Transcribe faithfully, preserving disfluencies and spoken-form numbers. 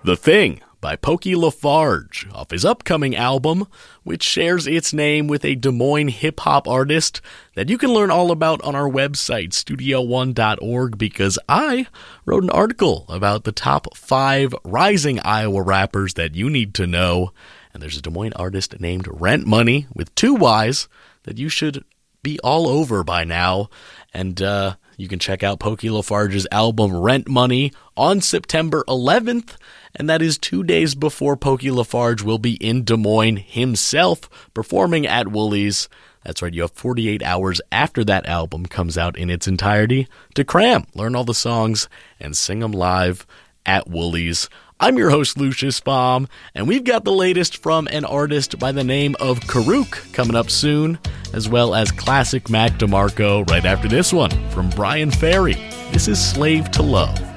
The Thing by Pokey LaFarge off his upcoming album, which shares its name with a Des Moines hip-hop artist that you can learn all about on our website, studio one dot org, because I wrote an article about the top five rising Iowa rappers that you need to know. And there's a Des Moines artist named Rent Money with two Y's that you should be all over by now. And uh, you can check out Pokey LaFarge's album Rent Money on September eleventh. And that is two days before Pokey LaFarge will be in Des Moines himself performing at Woolies. That's right, you have forty-eight hours after that album comes out in its entirety to cram, learn all the songs, and sing them live at Woolies. I'm your host, Lucius Baum, and we've got the latest from an artist by the name of Karuk coming up soon, as well as classic Mac DeMarco right after this one from Brian Ferry. This is Slave to Love.